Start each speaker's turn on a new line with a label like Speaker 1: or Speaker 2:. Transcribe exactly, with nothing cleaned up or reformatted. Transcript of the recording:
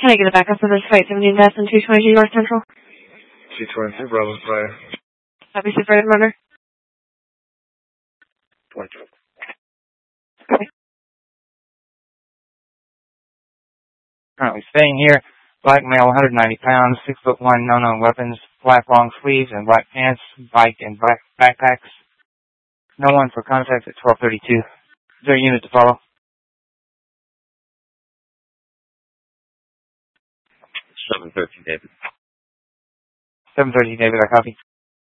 Speaker 1: Can I get a backup for this flight seventeen Destin two twenty-two North Central?
Speaker 2: two twenty-two, Bravo, Flyer.
Speaker 1: Happy to flight runner.
Speaker 2: twenty-two.
Speaker 1: Okay.
Speaker 3: Currently staying here. Black male, one hundred ninety pounds, six foot one, no known weapons, black long sleeves and black pants, bike and black backpacks. No one for contact at twelve thirty-two. Is there a unit to follow?
Speaker 2: seven thirteen, David.
Speaker 3: seven thirty, David, I copy.